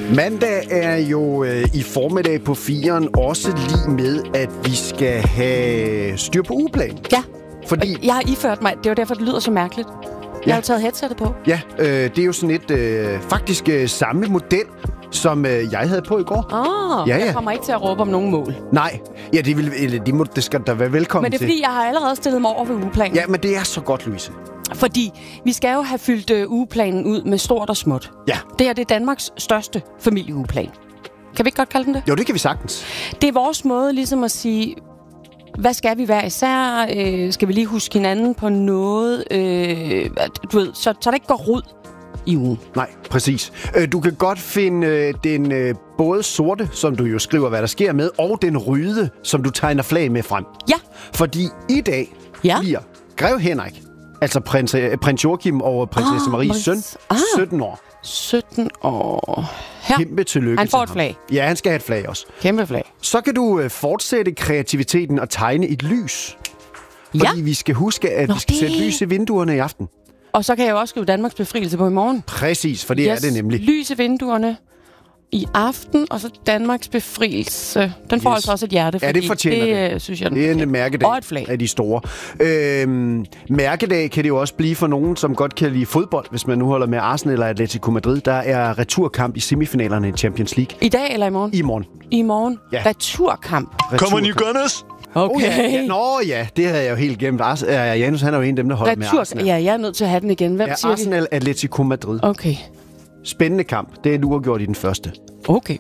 Mandag er jo i formiddag på 4'eren også lige med, at vi skal have styr på ugeplanen. Ja, fordi jeg har iført mig. Det er jo derfor, det lyder så mærkeligt. Jeg har jo taget headsetet på. Ja, det er jo sådan et faktisk samme model, som jeg havde på i går. Jeg kommer ikke til at råbe om nogen mål. Nej, ja, det skal da være velkommen til. Men det er fordi, jeg har allerede stillet mig over ved ugeplanen. Ja, men det er så godt, Louise. Fordi vi skal jo have fyldt ugeplanen ud med stort og småt. Ja. Det her, det er Danmarks største familieugeplan. Kan vi ikke godt kalde den det? Jo, det kan vi sagtens. Det er vores måde ligesom at sige, hvad skal vi hver især? Skal vi lige huske hinanden på noget? Du ved, så der ikke går rod i ugen. Nej, præcis. Du kan godt finde den både sorte, som du jo skriver, hvad der sker med, og den røde, som du tegner flag med frem. Ja. Fordi i dag bliver Grev Henrik, altså prins Joachim og prinsesse Maries søn, 17 år. 17 år. Her. Kæmpe tillykke. Han får et flag. Ja, han skal have et flag også. Kæmpe flag. Så kan du fortsætte kreativiteten og tegne et lys. Fordi vi skal huske, at vi skal sætte lys i vinduerne i aften. Og så kan jeg jo også skrive Danmarks befrielse på i morgen. Præcis, for det er det nemlig. Lys i vinduerne i aften, og så Danmarks befrielse. Den får altså også et hjerte, fordi det fortjener det. Synes jeg, det er en mærkedag og et flag af de store. Mærkedag kan det jo også blive for nogen, som godt kan lide fodbold, hvis man nu holder med Arsenal eller Atletico Madrid. Der er returkamp i semifinalerne i Champions League. I dag eller i morgen? I morgen. I morgen? Ja. Returkamp. Come on, you Gunners! Okay. Nå ja, det havde jeg jo helt glemt. Janus, han er jo en af dem, der holder med Arsenal. Ja, jeg er nødt til at have den igen. Hvem siger Arsenal, Atletico Madrid. Okay. Spændende kamp. Det er du har gjort i den første. Okay.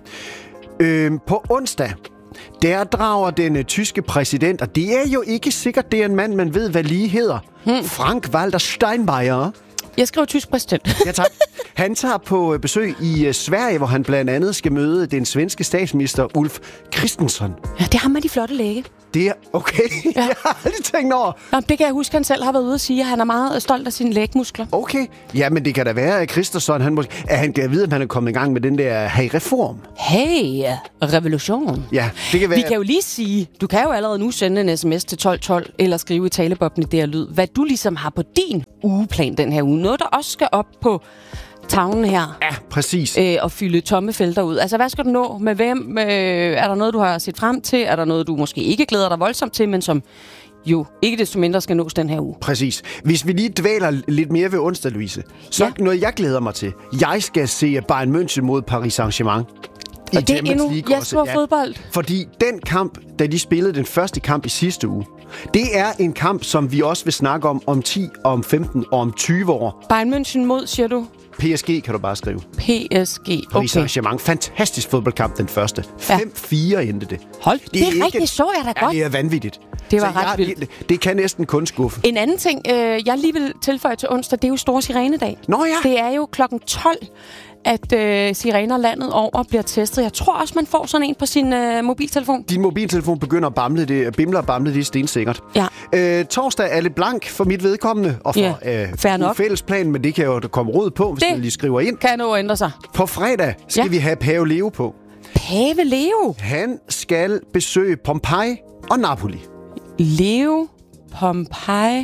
På onsdag, der drager den tyske præsident, og det er jo ikke sikkert, det er en mand, man ved, hvad lige hedder. Frank-Walter Steinmeier. Jeg skriver tysk præsident. Ja, tak. Han tager på besøg i Sverige, hvor han blandt andet skal møde den svenske statsminister Ulf Kristersson. Ja, det har man de flotte læge. Det er okay. Ja. Jeg har aldrig tænkt over. Nå, det kan jeg huske, han selv har været ude at sige, at han er meget stolt af sine lægmuskler. Okay. Ja, men det kan da være, at Kristersson, han kan vide, at han er kommet i gang med den der hey-reform. Hey-revolution. Ja, det kan være. Vi kan jo lige sige, du kan jo allerede nu sende en sms til 1212, eller skrive i talebobben i det her lyd, hvad du ligesom har på din ugeplan den her uge. Noget, der også skal op på tavlen her. Ja, præcis. Og fylde tomme felter ud. Altså, hvad skal du nå? Med hvem? Er der noget, du har set frem til? Er der noget, du måske ikke glæder dig voldsomt til, men som jo ikke desto mindre skal nås den her uge? Præcis. Hvis vi lige dvæler lidt mere ved onsdag, Louise, så noget, jeg glæder mig til. Jeg skal se Bayern München mod Paris Saint-Germain. Og det er endnu stor fodbold. Fordi den kamp, da de spillede den første kamp i sidste uge, det er en kamp, som vi også vil snakke om 10, om 15 og om 20 år. Bayern München mod, siger du? PSG kan du bare skrive. PSG, okay. Paris Saint-Germain. Fantastisk fodboldkamp, den første. 5-4 endte det. Hold, det er rigtigt, så jeg da godt. Ja, det er vanvittigt. Det var ret vildt. Det kan næsten kun skuffe. En anden ting, jeg lige vil tilføje til onsdag, det er jo Store Sirenedag. Nå ja. Det er jo klokken 12, at sirener landet over bliver testet. Jeg tror også, man får sådan en på sin mobiltelefon. Din mobiltelefon bimler og bamle, det er stensikkert. Ja. Torsdag er lidt blank for mit vedkommende, og for fællesplan, men det kan jo komme råd på, hvis man lige skriver ind. Kan nå ændre sig. På fredag skal vi have Pave Leo på. Pave Leo? Han skal besøge Pompeji og Napoli. Leo, Pompeji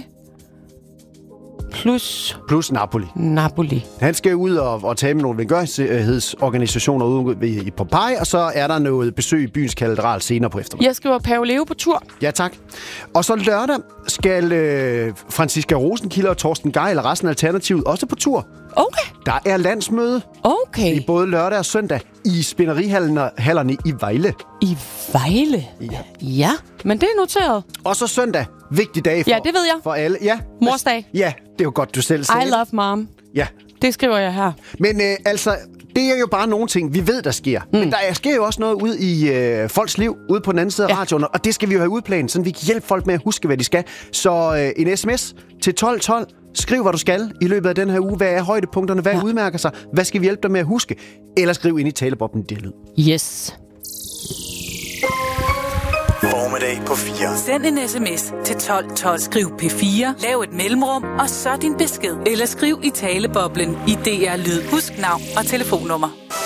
plus Napoli. Han skal ud og tale med nogle velgørenhedsorganisationer ude i Pompeji, og så er der noget besøg i byens katedral senere på eftermiddag. Jeg skriver Pave Leo på tur. Ja, tak. Og så lørdag skal Franziska Rosenkilde og Torsten Geil og resten af Alternativet også på tur. Okay. Der er landsmøde. Okay. I både lørdag og søndag i spænderihallerne i Vejle. I Vejle? Ja, men det er noteret. Og så søndag. Vigtig dag for alle. Ja. Morsdag. Ja, det er jo godt, du selv sagde. I love mom. Ja. Det skriver jeg her. Men altså, det er jo bare nogle ting, vi ved, der sker. Men der sker jo også noget ud i folks liv, ude på den anden side af radioen, og det skal vi jo have udplanet, så vi kan hjælpe folk med at huske, hvad de skal. Så en sms til 1212. Skriv, hvad du skal i løbet af den her uge. Hvad er højdepunkterne? Hvad udmærker sig? Hvad skal vi hjælpe dig med at huske? Eller skriv ind i talebobben det lyd. Yes. Formiddag på 4. Send en sms til 1212. Skriv P4, lav et mellemrum, og så din besked. Eller skriv i taleboblen i DR Lyd. Husk navn og telefonnummer.